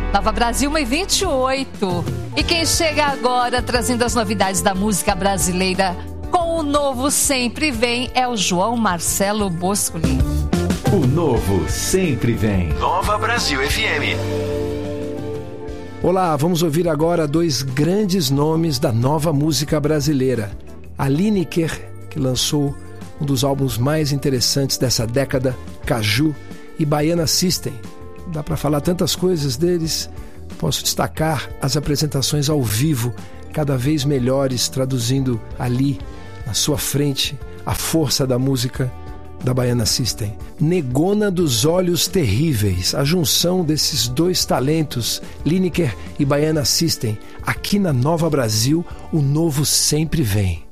Nova Brasil 1h28. E quem chega agora trazendo as novidades da música brasileira com o novo Sempre Vem é o João Marcelo Boscoli. O novo Sempre Vem. Nova Brasil FM. Olá, vamos ouvir agora dois grandes nomes da nova música brasileira. A Lineker, que lançou um dos álbuns mais interessantes dessa década, Caju, e Baiana System. Dá para falar tantas coisas deles. Posso destacar as apresentações ao vivo, cada vez melhores, traduzindo ali, na sua frente, a força da música da Baiana System. Negona dos Olhos Terríveis, a junção desses dois talentos, Lineker e Baiana System, aqui na Nova Brasil, o novo Sempre Vem.